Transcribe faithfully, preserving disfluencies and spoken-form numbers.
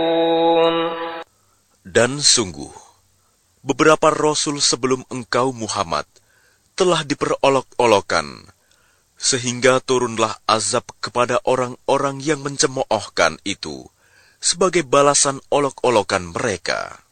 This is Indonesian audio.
Dan sungguh, beberapa rasul sebelum engkau Muhammad telah diperolok-olokkan, sehingga turunlah azab kepada orang-orang yang mencemoohkan itu sebagai balasan olok-olokan mereka.